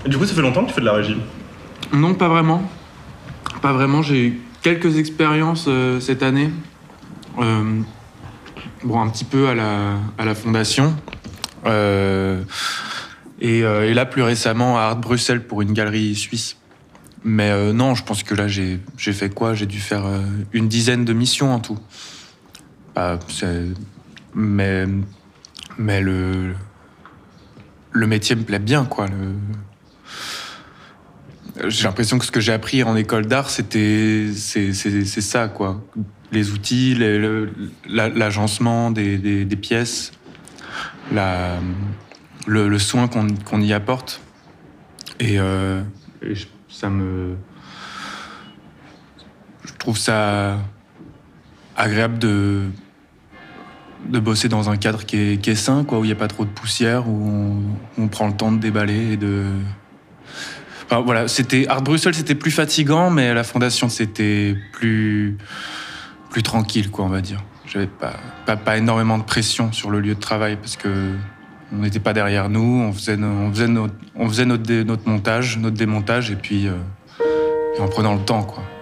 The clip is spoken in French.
Du coup, ça fait longtemps que tu fais de la régie? Non, pas vraiment. Pas vraiment. J'ai eu quelques expériences cette année. Bon, un petit peu à la fondation. Et là, plus récemment, à Art Bruxelles pour une galerie suisse. Mais non, je pense que là, j'ai fait quoi? J'ai dû faire une dizaine de missions en tout. Ah, mais le métier me plaît bien, quoi. J'ai l'impression que ce que j'ai appris en école d'art, c'est ça, quoi. Les outils, l'agencement des pièces, le soin qu'on y apporte. Et je trouve ça agréable de bosser dans un cadre qui est sain, quoi, où il n'y a pas trop de poussière, où on prend le temps de déballer et de... Enfin, voilà, Art Bruxelles, c'était plus fatigant, mais à la fondation, c'était plus tranquille, quoi, on va dire. J'avais pas énormément de pression sur le lieu de travail parce que on n'était pas derrière nous, on faisait notre montage, notre démontage, et puis et en prenant le temps, quoi.